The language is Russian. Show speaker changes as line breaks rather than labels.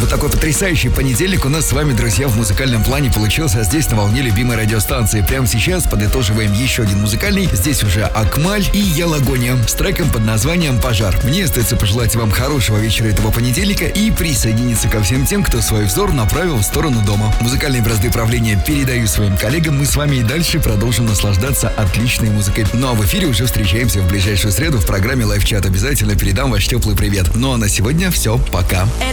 Вот такой потрясающий понедельник у нас с вами, друзья, в музыкальном плане получился здесь, на волне любимой радиостанции. Прямо сейчас подытоживаем еще один музыкальный. Здесь уже Акмаль и Ялагония с треком под названием «Пожар». Мне остается пожелать вам хорошего вечера этого понедельника и присоединиться ко всем тем, кто свой взор направил в сторону дома. Музыкальные бразды правления передаю своим коллегам. Мы с вами и дальше продолжим наслаждаться отличной музыкой. Ну а в эфире уже встречаемся в ближайшую среду в программе Live Chat. Обязательно передам ваш теплый привет. Ну а на сегодня все. Пока.